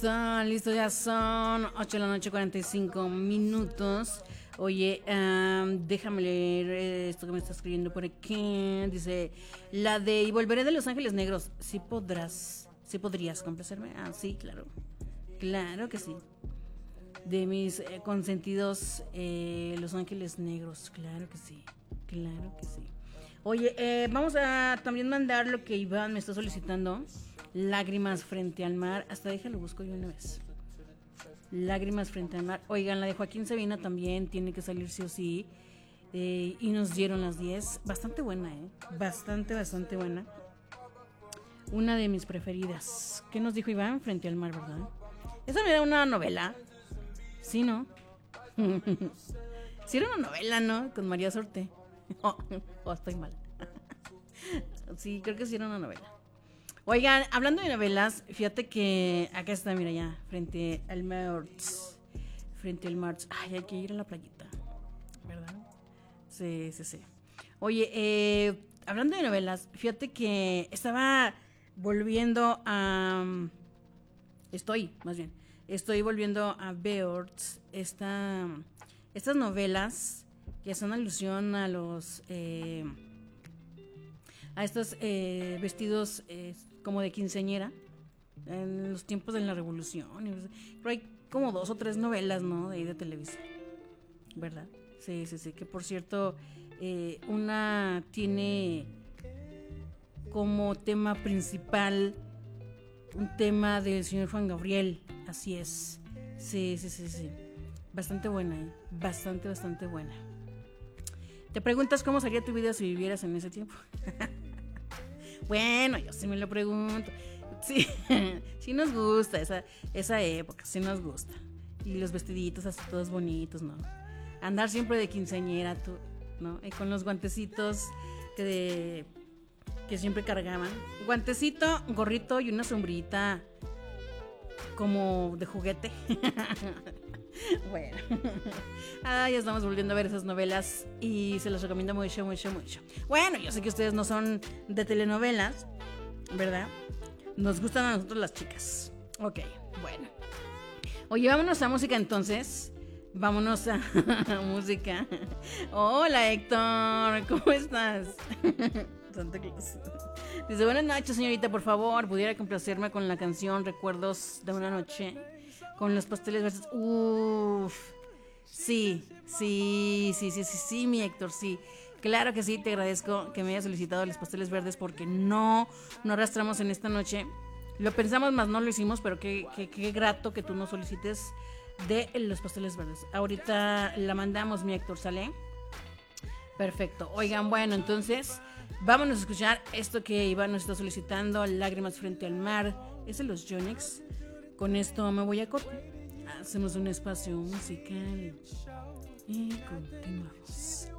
Listo, ya son 8 de la noche, 45 minutos. Oye, déjame leer esto que me está escribiendo por aquí. Dice, la de Y volveré de Los Ángeles Negros. Sí podrás, sí podrías complacerme. Ah, sí, claro. Claro que sí. De mis consentidos Los Ángeles Negros. Claro que sí. Claro que sí. Oye, vamos a también mandar lo que Iván me está solicitando. Lágrimas frente al mar. Hasta déjalo, busco yo una vez. Lágrimas frente al mar. Oigan, la de Joaquín Sabina también tiene que salir sí o sí. Y nos dieron las 10. Bastante buena, Bastante, bastante buena. Una de mis preferidas. ¿Qué nos dijo Iván? Frente al mar, ¿verdad? Esa me da una novela. Sí, ¿no? Sí era una novela, ¿no? Con María Sorte. Oh, estoy mal. Sí, creo que sí era una novela. Oigan, hablando de novelas, fíjate que acá está, mira ya, frente al mar. Frente al mar. Ay, hay que ir a la playita, ¿verdad? Sí, sí, sí. Oye, hablando de novelas, fíjate que estaba volviendo a... Estoy volviendo a ver estas novelas que son alusión a los... a estos vestidos como de quinceañera en los tiempos de la revolución. Pero hay como 2 o 3 novelas, ¿no? De ahí de Televisa, ¿verdad? Sí, sí, sí. Que por cierto, una tiene como tema principal un tema del señor Juan Gabriel. Así es. Sí, sí, sí, sí. Bastante buena, Bastante, bastante buena. ¿Te preguntas cómo sería tu vida si vivieras en ese tiempo? Bueno, yo sí me lo pregunto. Sí, sí nos gusta esa época, sí nos gusta. Y los vestiditos así todos bonitos, ¿no? Andar siempre de quinceañera, tú, ¿no? Y con los guantecitos que siempre cargaban. Guantecito, gorrito y una sombrita como de juguete. Bueno, ya estamos volviendo a ver esas novelas y se las recomiendo mucho, mucho, mucho. Bueno, yo sé que ustedes no son de telenovelas, ¿verdad? Nos gustan a nosotros las chicas. Ok, bueno. Oye, vámonos a música entonces. Vámonos a música. Hola, Héctor, ¿cómo estás? Santa Claus. Dice, buenas noches, señorita, por favor, ¿pudiera complacerme con la canción Recuerdos de una noche? Con los pasteles verdes. Uff. Sí, sí, sí, sí, sí, sí, mi Héctor, sí. Claro que sí, te agradezco que me hayas solicitado los pasteles verdes porque no arrastramos en esta noche. Lo pensamos, más no lo hicimos, pero qué grato que tú nos solicites de los pasteles verdes. Ahorita la mandamos, mi Héctor, ¿sale? Perfecto. Oigan, bueno, entonces vámonos a escuchar esto que Iván nos está solicitando, Lágrimas frente al mar. Es de los Yonex. Con esto me voy a corte. Hacemos un espacio musical y continuamos.